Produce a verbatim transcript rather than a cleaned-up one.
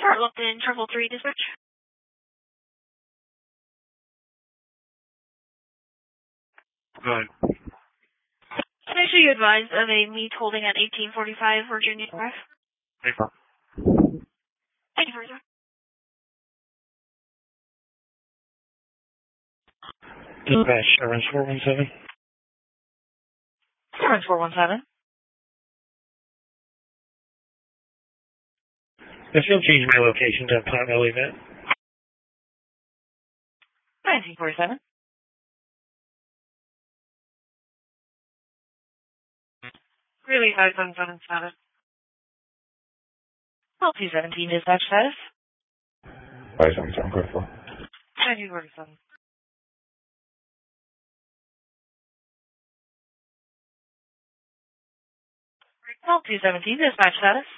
Fort Lupton, Triple Three Dispatch. Go ahead. Can I show you advised of a meet holding at eighteen forty-five Virginia Drive? Paper. Thank you, sir. Dispatch, Sirens four one seven. Sirens four one seven. If you'll change my location to Continental event. nineteen forty-seven. Really five seven seven status. L two seventeen dispatch status. five seven seven, critical. nineteen forty-seven. L two seventeen dispatch status.